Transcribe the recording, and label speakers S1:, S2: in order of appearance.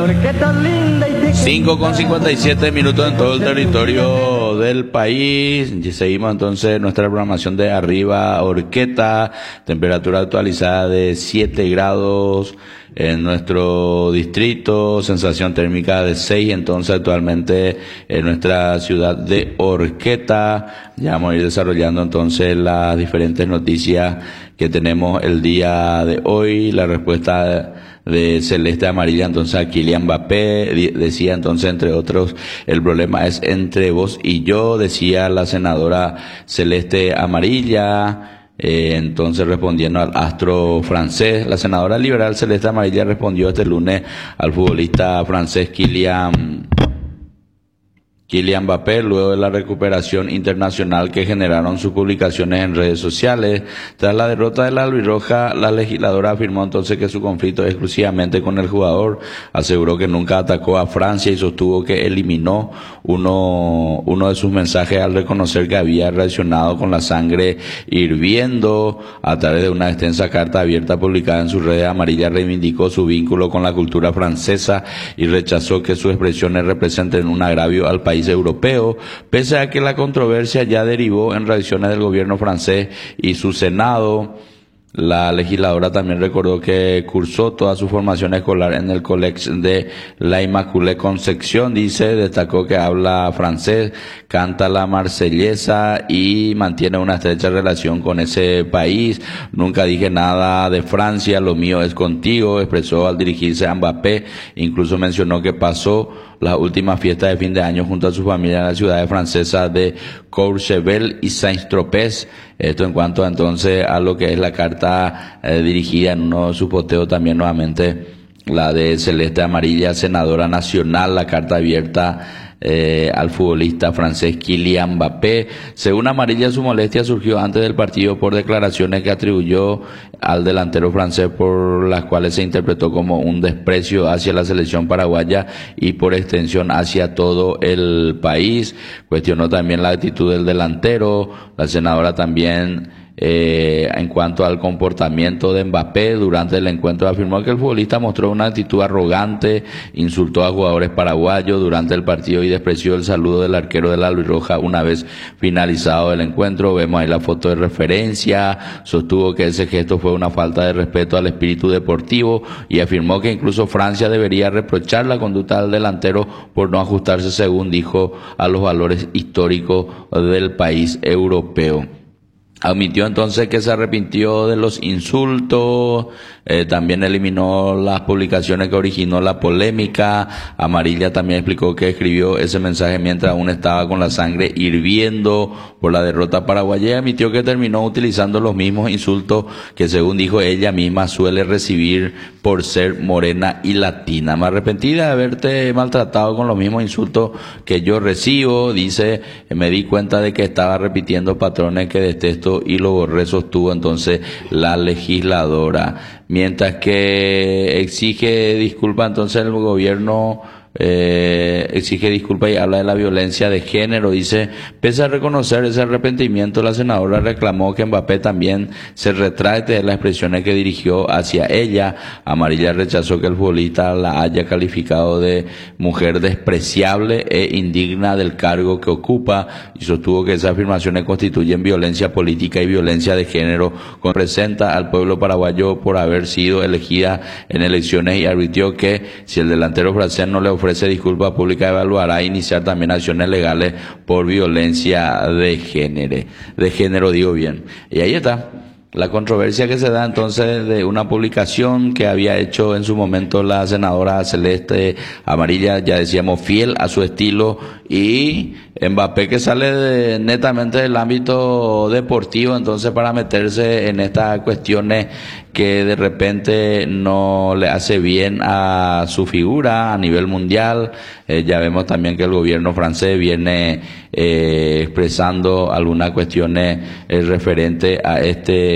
S1: 5:57 en todo el territorio del país. Y seguimos entonces nuestra programación de Arriba Orqueta. Temperatura actualizada de 7 grados en nuestro distrito. Sensación térmica de 6 entonces actualmente en nuestra ciudad de Orqueta. Ya vamos a ir desarrollando entonces las diferentes noticias que tenemos el día de hoy. La respuesta de Celeste Amarilla entonces a Kylian Mbappé, decía entonces entre otros, el problema es entre vos y yo, decía la senadora Celeste Amarilla. Entonces respondiendo al astro francés, la senadora liberal Celeste Amarilla respondió este lunes al futbolista francés Kylian Mbappé luego de la recuperación internacional que generaron sus publicaciones en redes sociales. Tras la derrota de la albirroja, la legisladora afirmó entonces que su conflicto es exclusivamente con el jugador. Aseguró que nunca atacó a Francia y sostuvo que eliminó uno de sus mensajes al reconocer que había reaccionado con la sangre hirviendo. A través de una extensa carta abierta publicada en sus redes, Amarilla reivindicó su vínculo con la cultura francesa y rechazó que sus expresiones representen un agravio al país europeo, pese a que la controversia ya derivó en reacciones del gobierno francés y su Senado. La legisladora también recordó que cursó toda su formación escolar en el Collège de la Immaculée Concepción. Destacó que habla francés, canta la marsellesa y mantiene una estrecha relación con ese país. Nunca dije nada de Francia, lo mío es contigo, expresó al dirigirse a Mbappé. Incluso mencionó que pasó las últimas fiestas de fin de año junto a su familia en las ciudades francesas de Courchevel y Saint-Tropez. Esto en cuanto entonces a lo que es la carta dirigida en uno de sus posteos también nuevamente, la de Celeste Amarilla, senadora nacional, la carta abierta al futbolista francés Kylian Mbappé. Según Amarilla, su molestia surgió antes del partido por declaraciones que atribuyó al delantero francés, por las cuales se interpretó como un desprecio hacia la selección paraguaya y por extensión hacia todo el país. Cuestionó también la actitud del delantero. La senadora también en cuanto al comportamiento de Mbappé durante el encuentro, afirmó que el futbolista mostró una actitud arrogante, insultó a jugadores paraguayos durante el partido y despreció el saludo del arquero de la albirroja una vez finalizado el encuentro. Vemos ahí la foto de referencia. Sostuvo que ese gesto fue una falta de respeto al espíritu deportivo y afirmó que incluso Francia debería reprochar la conducta del delantero por no ajustarse, según dijo, a los valores históricos del país europeo. Admitió entonces que se arrepintió de los insultos, también eliminó las publicaciones que originó la polémica. Amarilla también explicó que escribió ese mensaje mientras aún estaba con la sangre hirviendo por la derrota paraguaya y admitió que terminó utilizando los mismos insultos que, según dijo ella misma, suele recibir por ser morena y latina. Me arrepentí de haberte maltratado con los mismos insultos que yo recibo, dice, me di cuenta de que estaba repitiendo patrones que detesto y lo borré, sostuvo entonces la legisladora. Mientras que exige disculpa entonces el gobierno, exige disculpas y habla de la violencia de género. Dice, pese a reconocer ese arrepentimiento, la senadora reclamó que Mbappé también se retracte de las expresiones que dirigió hacia ella. Amarilla rechazó que el futbolista la haya calificado de mujer despreciable e indigna del cargo que ocupa y sostuvo que esas afirmaciones constituyen violencia política y violencia de género, representa al pueblo paraguayo por haber sido elegida en elecciones, y advirtió que si el delantero francés no le ofrece disculpas públicas, evaluará iniciar también acciones legales por violencia de género, digo bien. Y ahí está la controversia que se da entonces de una publicación que había hecho en su momento la senadora Celeste Amarilla, ya decíamos, fiel a su estilo, y Mbappé, que sale netamente del ámbito deportivo entonces para meterse en estas cuestiones que de repente no le hace bien a su figura a nivel mundial. Ya vemos también que el gobierno francés viene expresando algunas cuestiones referentes a este